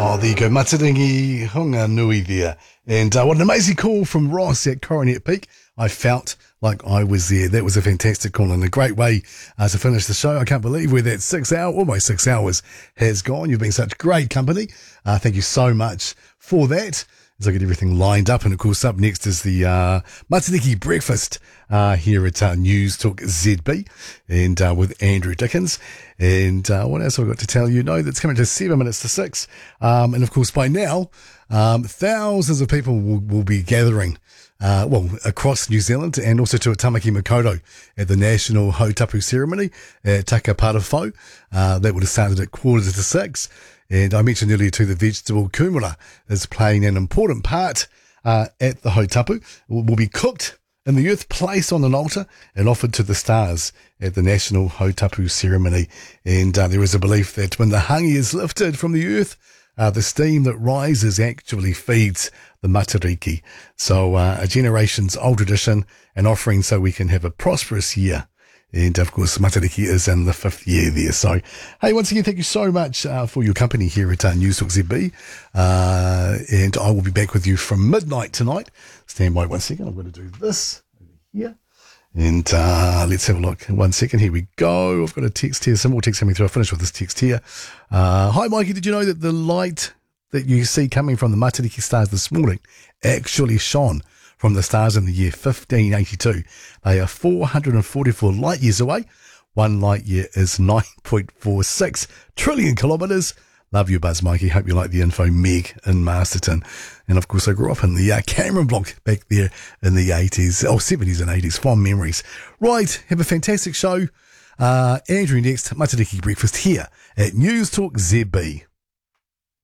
Oh, there you go. Mataringi Hunga Nui there. And what an amazing call from Ross at Coronet Peak. I felt like I was there. That was a fantastic call and a great way to finish the show. I can't believe where that almost 6 hours has gone. You've been such great company. Thank you so much for that. As I get everything lined up. And of course, up next is the Matariki Breakfast here at News Talk ZB and with Andrew Dickens. And what else have I got to tell you? No, that's coming to 7 minutes to 6. And of course, by now, thousands of people will be gathering across New Zealand and also to Tamaki Makaurau at the National Hautapu Ceremony at Takaparawhau. That would have started at 5:45. And I mentioned earlier too, the vegetable kumara is playing an important part at the Hautapu. It will be cooked in the earth, placed on an altar and offered to the stars at the National Hautapu Ceremony. And there is a belief that when the hangi is lifted from the earth, the steam that rises actually feeds the matariki. So a generation's old tradition and offering so we can have a prosperous year. And of course, Matariki is in the 5th year there. So, hey, once again, thank you so much for your company here at News Talk ZB. And I will be back with you from midnight tonight. Stand by 1 second. I'm going to do this over here. And let's have a look. 1 second. Here we go. I've got a text here. Some more text coming through. I'll finish with this text here. Hi, Mikey. Did you know that the light that you see coming from the Matariki stars this morning actually shone from the stars in the year 1582. They are 444 light years away. 1 light year is 9.46 trillion kilometres. Love you, Buzz Mikey. Hope you like the info. Meg in Masterton. And of course, I grew up in the Cameron block back there in the 70s and 80s. Fond memories. Right, have a fantastic show. Andrew next, Matariki Breakfast here at News Talk ZB.